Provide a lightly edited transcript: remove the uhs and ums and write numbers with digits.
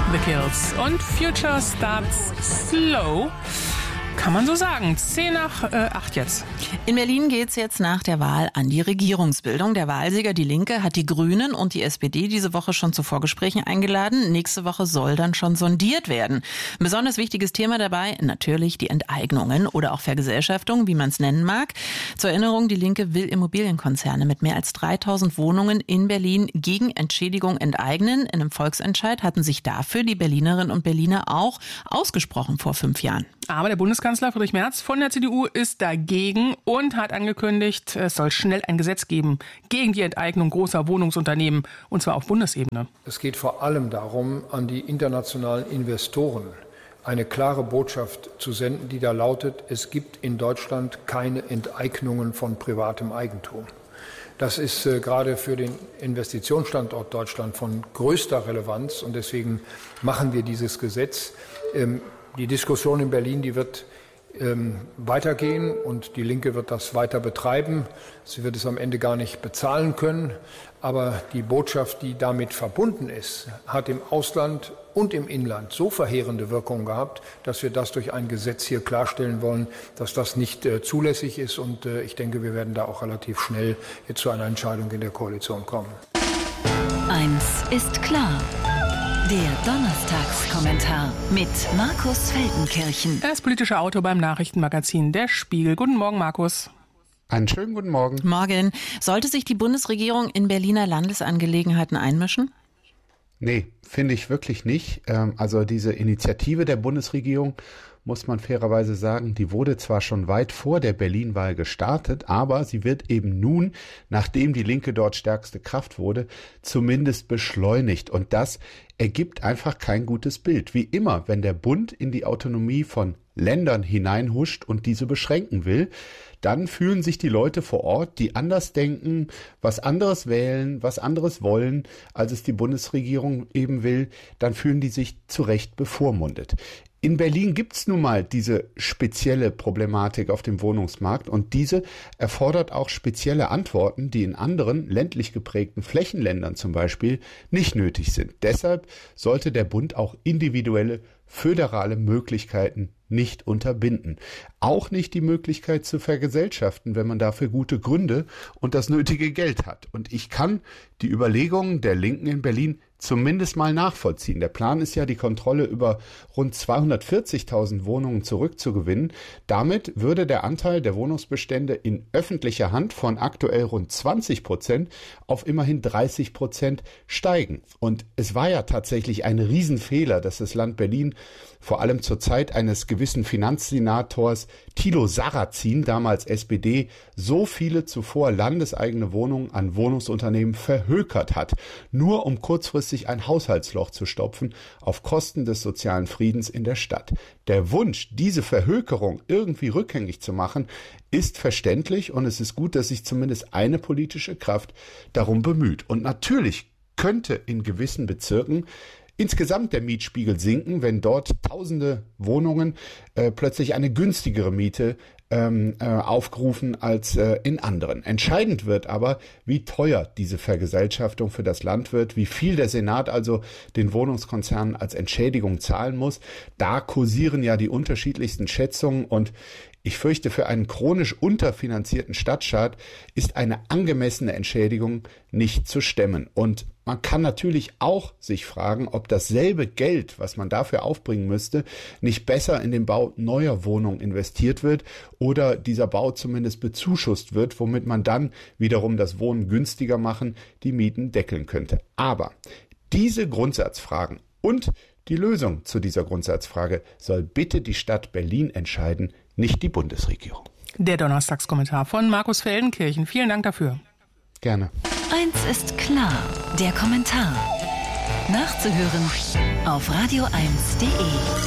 The Kills. Und Future Starts Slow. Kann man so sagen. 7:50 jetzt. In Berlin geht's jetzt nach der Wahl an die Regierungsbildung. Der Wahlsieger, die Linke, hat die Grünen und die SPD diese Woche schon zu Vorgesprächen eingeladen. Nächste Woche soll dann schon sondiert werden. Ein besonders wichtiges Thema dabei, natürlich die Enteignungen oder auch Vergesellschaftung, wie man es nennen mag. Zur Erinnerung, die Linke will Immobilienkonzerne mit mehr als 3000 Wohnungen in Berlin gegen Entschädigung enteignen. In einem Volksentscheid hatten sich dafür die Berlinerinnen und Berliner auch ausgesprochen vor 5 Jahren. Aber der Bundeskanzler Friedrich Merz von der CDU ist dagegen und hat angekündigt, es soll schnell ein Gesetz geben gegen die Enteignung großer Wohnungsunternehmen, und zwar auf Bundesebene. Es geht vor allem darum, an die internationalen Investoren eine klare Botschaft zu senden, die da lautet, es gibt in Deutschland keine Enteignungen von privatem Eigentum. Das ist gerade für den Investitionsstandort Deutschland von größter Relevanz und deswegen machen wir dieses Gesetz. Die Diskussion in Berlin, die wird weitergehen und die Linke wird das weiter betreiben. Sie wird es am Ende gar nicht bezahlen können. Aber die Botschaft, die damit verbunden ist, hat im Ausland und im Inland so verheerende Wirkungen gehabt, dass wir das durch ein Gesetz hier klarstellen wollen, dass das nicht zulässig ist. Und ich denke, wir werden da auch relativ schnell jetzt zu einer Entscheidung in der Koalition kommen. Eins ist klar. Der Donnerstagskommentar mit Markus Feldenkirchen. Er ist politischer Autor beim Nachrichtenmagazin Der Spiegel. Guten Morgen, Markus. Einen schönen guten Morgen. Morgen. Sollte sich die Bundesregierung in Berliner Landesangelegenheiten einmischen? Nee, finde ich wirklich nicht. Also diese Initiative der Bundesregierung, muss man fairerweise sagen, die wurde zwar schon weit vor der Berlin-Wahl gestartet, aber sie wird eben nun, nachdem die Linke dort stärkste Kraft wurde, zumindest beschleunigt. Und das ergibt einfach kein gutes Bild. Wie immer, wenn der Bund in die Autonomie von Ländern hineinhuscht und diese beschränken will, dann fühlen sich die Leute vor Ort, die anders denken, was anderes wählen, was anderes wollen, als es die Bundesregierung eben will, dann fühlen die sich zu Recht bevormundet. In Berlin gibt's nun mal diese spezielle Problematik auf dem Wohnungsmarkt und diese erfordert auch spezielle Antworten, die in anderen ländlich geprägten Flächenländern zum Beispiel nicht nötig sind. Deshalb sollte der Bund auch individuelle föderale Möglichkeiten nicht unterbinden. Auch nicht die Möglichkeit zu vergesellschaften, wenn man dafür gute Gründe und das nötige Geld hat. Und ich kann die Überlegungen der Linken in Berlin zumindest mal nachvollziehen. Der Plan ist ja, die Kontrolle über rund 240.000 Wohnungen zurückzugewinnen. Damit würde der Anteil der Wohnungsbestände in öffentlicher Hand von aktuell rund 20% auf immerhin 30% steigen. Und es war ja tatsächlich ein Riesenfehler, dass das Land Berlin vor allem zur Zeit eines gewissen Finanzsenators Thilo Sarrazin, damals SPD, so viele zuvor landeseigene Wohnungen an Wohnungsunternehmen verhökert hat, nur um kurzfristig ein Haushaltsloch zu stopfen auf Kosten des sozialen Friedens in der Stadt. Der Wunsch, diese Verhökerung irgendwie rückgängig zu machen, ist verständlich und es ist gut, dass sich zumindest eine politische Kraft darum bemüht. Und natürlich könnte in gewissen Bezirken insgesamt der Mietspiegel sinken, wenn dort tausende Wohnungen plötzlich eine günstigere Miete aufgerufen als in anderen. Entscheidend wird aber, wie teuer diese Vergesellschaftung für das Land wird, wie viel der Senat also den Wohnungskonzernen als Entschädigung zahlen muss. Da kursieren ja die unterschiedlichsten Schätzungen und ich fürchte, für einen chronisch unterfinanzierten Stadtstaat ist eine angemessene Entschädigung nicht zu stemmen. Und man kann natürlich auch sich fragen, ob dasselbe Geld, was man dafür aufbringen müsste, nicht besser in den Bau neuer Wohnungen investiert wird oder dieser Bau zumindest bezuschusst wird, womit man dann wiederum das Wohnen günstiger machen, die Mieten deckeln könnte. Aber diese Grundsatzfragen und die Lösung zu dieser Grundsatzfrage soll bitte die Stadt Berlin entscheiden, nicht die Bundesregierung. Der Donnerstagskommentar von Markus Feldenkirchen. Vielen Dank dafür. Gerne. Eins ist klar, der Kommentar. Nachzuhören auf radio1.de.